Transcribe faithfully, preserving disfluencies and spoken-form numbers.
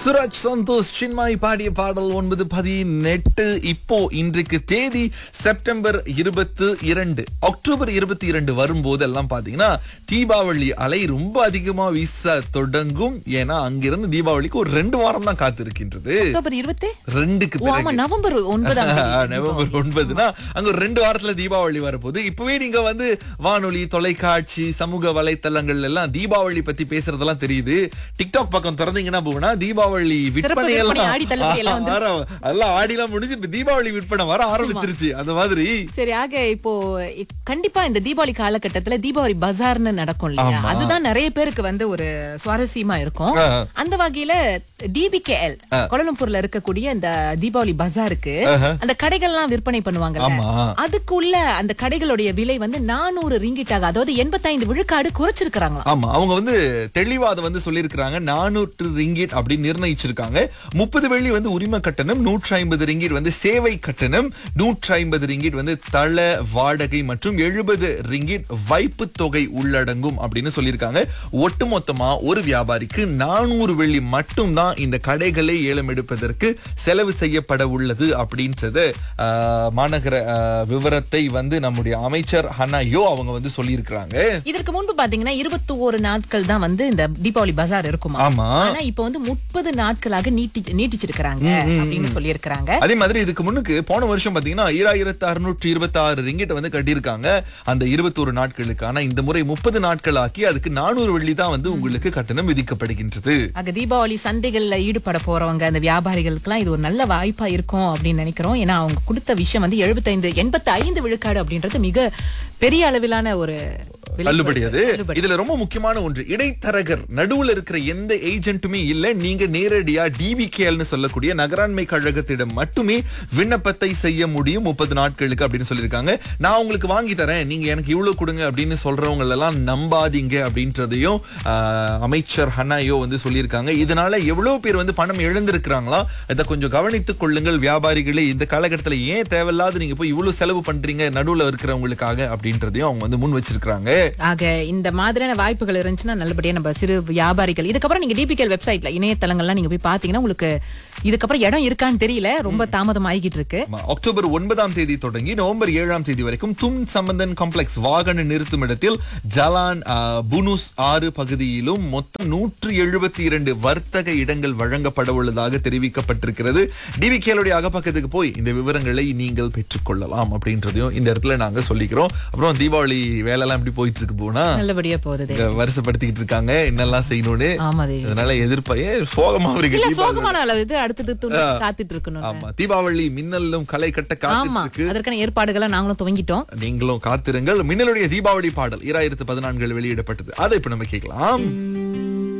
சுராஜ் சந்தோஷ் சின்மாய் பாடிய பாடல் ஒன்பது பதினெட்டு. இப்போ இன்றைக்கு தேதி செப்டம்பர் இருபத்தி இரண்டு. அக்டோபர் இருபத்தி இரண்டு வரும்போது எல்லாம் பாத்தீங்கன்னா தீபாவளி அலை ரொம்ப அதிகமா வீச தொடங்கும். ஏன்னா அங்கிருந்து தீபாவளிக்கு ஒரு ரெண்டு வாரம் தான் காத்திருக்கின்றது. அக்டோபர் இருபத்தி ரெண்டுக்கு நவம்பர் ஒன்பதாம் நவம்பர் ஒன்பதுனா அங்க ஒரு ரெண்டு வாரத்துல தீபாவளி வரப்போகுது. இப்பவே நீங்க வந்து வானொலி, தொலைக்காட்சி, சமூக வலைத்தளங்கள் எல்லாம் தீபாவளி பத்தி பேசுறதெல்லாம் தெரியுது. டிக்டாக் பக்கம் திறந்தீங்கன்னா போனா தீபாவளி விற்பனை எல்லாம் அதெல்லாம் ஆடிலாம் முடிஞ்சு இப்ப தீபாவளி விற்பனை வர ஆரம்பிச்சிருச்சு. அந்த மாதிரி சரி. ஆக இப்போ கண்டிப்பா இந்த தீபாவளி காலகட்டத்துல தீபாவளி பஜார்னு நடக்கும் இல்லையா? அதுதான் நிறைய பேருக்கு வந்து ஒரு சுவாரஸ்யமா இருக்கும். அந்த வகையில டிபிகேஎல் கோலாலம்பூர்ல இருக்கக்கூடிய இந்த தீபாவளி பஜாருக்கு அந்த கடைகள் எல்லாம் விற்பனை பண்ணுவாங்க. அதுக்குள்ள அந்த கடைகளுடைய விலை வந்து நானூறு ரிங்கிட்டாக, அதாவது எண்பத்தைந்து விழுக்காடு குறைச்சிருக்காங்க. ஆமா, அவங்க வந்து தெளிவா அதை வந்து சொல்லியிருக்காங்க. நானூற்று ரிங்கிட் அப்படின்னு நிர்ணயிச்சிருக்காங்க. முப்பது வெள்ளி வந்து உரிம கட்டணம், நூற்றி ஐம்பது ரிங்கிட் வந்து சேவை கட்டணம், நூற்றி ஐம்பது ரிங்கிட் வந்து தள வாடகை மற்றும் எழுபது ரிங்கிட் வைப்பு தொகை உள்ளடங்கும் அப்படின்னு சொல்லியிருக்காங்க. ஒட்டுமொத்தமா ஒரு வியாபாரிக்கு நானூறு வெள்ளி மட்டும் தான் இந்த கடைகளை ஏலம் எடுப்பதற்கு செலவு செய்யப்பட உள்ளது அப்படின்றது மாநகர விவரத்தை வந்து நம்முடைய அமைச்சர் ஹனாயோ அவங்க வந்து சொல்லியிருக்காங்க. இதற்கு முன்பு பாத்தீங்கன்னா இருபத்தி ஒரு நாட்கள் தான் வந்து இந்த தீபாவளி பஜார் இருக்கும். ஆமா, ஆனா இப்ப வந்து முப்பது நாட்களாக நீட்டி நீட்டிச்சிருக்காங்க அப்படின்னு சொல்லி இருக்காங்க. அதே மாதிரி இதுக்கு முன்னுக்கு போன வருஷம் பாத்தீங்கன்னா ஈராயிரத்து அறுநூற்று இருபத்தி ஆறு ரிங்கிட் வந்து கட்டியிருக்காங்க அந்த இருபத்தி ஒரு நாட்களுக்கு. ஆனா இந்த முறை முப்பது நாட்கள் ஆக்கி அதுக்கு நானூறு வெள்ளி தான் வந்து உங்களுக்கு கட்டணம் விதிக்கப்படுகின்றது. ஆக தீபாவளி சந்தைகள்ல ஈடுபட போறவங்க அந்த வியாபாரிகளுக்கு எல்லாம் இது ஒரு நல்ல வாய்ப்பா இருக்கும் அப்படின்னு நினைக்கிறோம். ஏன்னா அவங்க கொடுத்த விஷயம் வந்து எழுபத்தைந்து எண்பத்தி ஐந்து விழுக்காடு அப்படின்றது மிக பெரிய அளவிலான ஒரு தள்ளுபடி. அது இதுல ரொம்ப முக்கியமான ஒன்று, இடைத்தரகர் நடுவுல இருக்கிற எந்த ஏஜென்ட்டுமே இல்ல. நீங்க நேரடியா டிபிகேஎல்னு சொல்லக்கூடிய நகராண்மை கழகத்திடம் மட்டுமே விண்ணப்பத்தை செய்ய முடியும் முப்பது நாட்களுக்கு அப்படின்னு சொல்லியிருக்காங்க. நான் உங்களுக்கு வாங்கி தரேன், நீங்க எனக்கு இவ்வளவு கொடுங்க அப்படின்னு சொல்றவங்க எல்லாம் நம்பாதீங்க அப்படின்றதையும் அமைச்சர் ஹனாயோ வந்து சொல்லியிருக்காங்க. இதனால எவ்வளவு பேர் வந்து பணம் இழந்திருக்கிறாங்களா, இதை கொஞ்சம் கவனித்துக் கொள்ளுங்கள் வியாபாரிகளே. இந்த காலகட்டத்துல ஏன் தேவையில்லாத நீங்க போய் இவ்வளவு செலவு பண்றீங்க நடுவுல இருக்கிறவங்களுக்காக அப்படின்றதையும் அவங்க வந்து முன் வச்சிருக்காங்க. ஆக இந்த மாதிரியான வாய்ப்புகள் இருந்துச்சுன்னா நல்லபடியா நம்ம சிறு வியாபாரிகள் இதுக்கப்புறம் நீங்க டிபிகேஎல் வெப்சைட்ல இணையதளங்கள்லாம் நீங்க போய் பாத்தீங்கன்னா உங்களுக்கு இதுக்கப்புறம் இடம் இருக்கான்னு தெரியல, ரொம்ப தாமதம் ஆகிட்டு இருக்கு. அக்டோபர் ஒன்பதாம் தேதி தொடங்கி நவம்பர் ஏழாம் தேதி வரைக்கும் தும் சம்பந்தன் காம்ப்ளெக்ஸ் வாகன நிறுத்தும் இடத்தில் ஜலான் புனுஸ் ஆறு பகுதியிலும் மொத்தம் நூற்று எழுபத்தி இரண்டு வர்த்தக இடங்கள் வழங்கப்பட உள்ளதாக தெரிவிக்கப்பட்டிருக்கிறது. டிபிகேஎலுடைய அகப்பக்கத்துக்கு போய் இந்த விவரங்களை நீங்கள் பெற்றுக் கொள்ளலாம் அப்படின்றதையும் இந்த இடத்துல நாங்க சொல்லிக்கிறோம். அப்புறம் தீபாவளி வேலை எல்லாம் எப்படி போயிட்டு இருக்கு போனா நல்லபடியா போகுது. வருஷப்படுத்திக்கிட்டு இருக்காங்க என்னெல்லாம் செய்யணும்னு. அதனால எதிர்ப்பையே சோகமா இருக்கு. சோகமான அளவு இது அடுத்தது காத்துட்டு இருக்கணும். ஆமா, தீபாவளி மின்னலும் களை கட்ட காத்துட்டு இருக்கு. அதற்கான ஏற்பாடுகளை நாங்களும் துவங்கிட்டோம். நீங்களும் காத்திருங்கள். மின்னலுடைய தீபாவளி பாடல் இரண்டாயிரத்து பதினான்கு வெளியிடப்பட்டது. அதை இப்ப நம்ம கேட்கலாம்.